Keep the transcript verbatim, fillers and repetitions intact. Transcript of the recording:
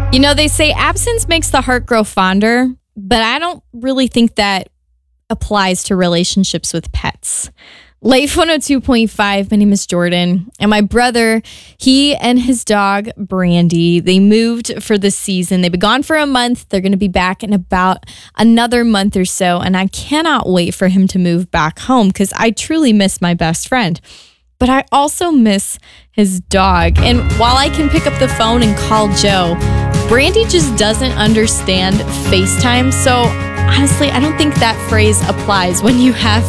You know, they say absence makes the heart grow fonder, but I don't really think that applies to relationships with pets. Life one oh two point five, my name is Jordan, and my brother, he and his dog, Brandy, they moved for the season. They've been gone for a month. They're going to be back in about another month or so, and I cannot wait for him to move back home because I truly miss my best friend. But I also miss his dog. And while I can pick up the phone and call Joe, Brandy just doesn't understand FaceTime. So honestly, I don't think that phrase applies when you have